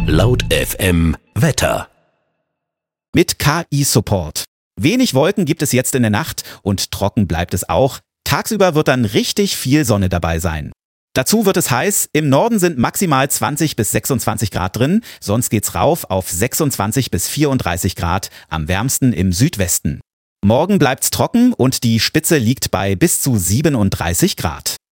Laut FM Wetter. Mit KI-Support. Wenig Wolken gibt es jetzt in der Nacht und trocken bleibt es auch. Tagsüber wird dann richtig viel Sonne dabei sein. Dazu wird es heiß. Im Norden sind maximal 20 bis 26 Grad drin. Sonst geht's rauf auf 26 bis 34 Grad. Am wärmsten im Südwesten. Morgen bleibt's trocken und die Spitze liegt bei bis zu 37 Grad.